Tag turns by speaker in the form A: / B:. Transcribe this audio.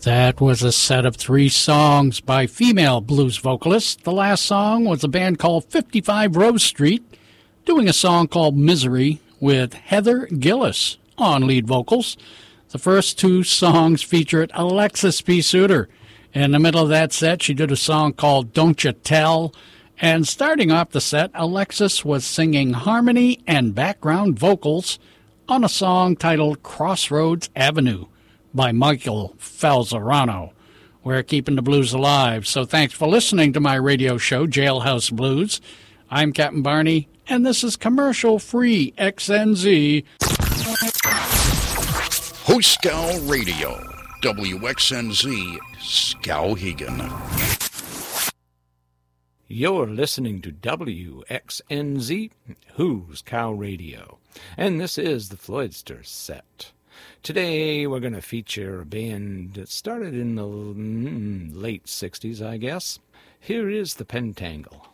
A: That was a set of 3 songs by female blues vocalists. The last song was a band called 55 Rose Street, doing a song called Misery with Heather Gillis on lead vocals. The first 2 songs featured Alexis P. Suter. In the middle of that set, she did a song called Don't You Tell. And starting off the set, Alexis was singing harmony and background vocals on a song titled Crossroads Avenue by Michael Falzarano. We're keeping the blues alive, so thanks for listening to my radio show, Jailhouse Blues. I'm Captain Barney, and this is commercial-free XNZ.
B: Hoscow Radio, WXNZ, Skowhegan.
C: You're listening to WXNZ, Who's Cow Radio, and this is the Floydster Set. Today we're going to feature a band that started in the late 60s, I guess. Here is the Pentangle.